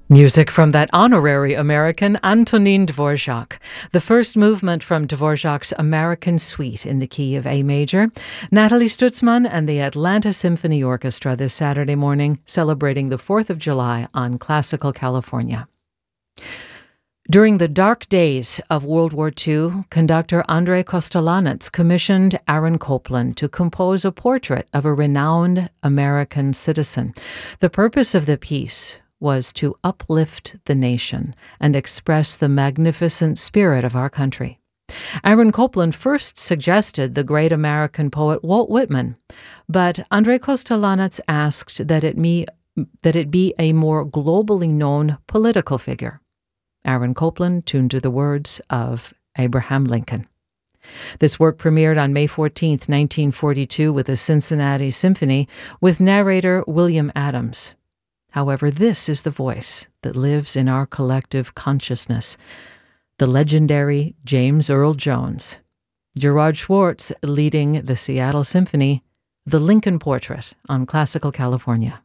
Music from that honorary American, Antonin Dvorak. The first movement from Dvorak's American Suite in the key of A major. Natalie Stutzman and the Atlanta Symphony Orchestra this Saturday morning, celebrating the 4th of July on Classical California. During the dark days of World War II, conductor Andrei Kostelanetz commissioned Aaron Copland to compose a portrait of a renowned American citizen. The purpose of the piece was to uplift the nation and express the magnificent spirit of our country. Aaron Copland first suggested the great American poet Walt Whitman, but Andrei Kostelanetz asked that it be a more globally known political figure. Aaron Copland tuned to the words of Abraham Lincoln. This work premiered on May 14, 1942 with the Cincinnati Symphony with narrator William Adams. However, this is the voice that lives in our collective consciousness, the legendary James Earl Jones. Gerard Schwartz leading the Seattle Symphony, The Lincoln Portrait on Classical California.